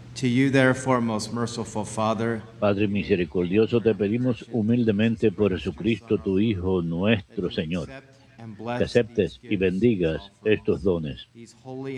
To you, therefore, most merciful Father, Padre misericordioso, te pedimos humildemente por Jesucristo, tu Hijo, that nuestro you Señor, accept and que bless these aceptes y gifts bendigas from estos us, dones, these holy